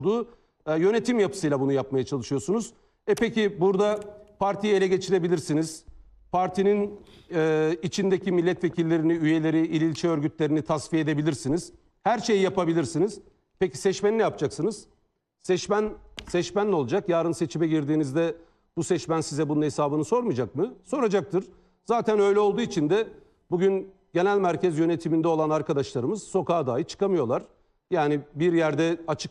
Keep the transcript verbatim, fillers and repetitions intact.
e, yönetim yapısıyla bunu yapmaya çalışıyorsunuz. E peki burada partiyi ele geçirebilirsiniz. Partinin e, içindeki milletvekillerini, üyeleri, il ilçe örgütlerini tasfiye edebilirsiniz. Her şeyi yapabilirsiniz. Peki seçmeni ne yapacaksınız? Seçmen, seçmen ne olacak? Yarın seçime girdiğinizde bu seçmen size bunun hesabını sormayacak mı? Soracaktır. Zaten öyle olduğu için de bugün genel merkez yönetiminde olan arkadaşlarımız sokağa dahi çıkamıyorlar. Yani bir yerde açık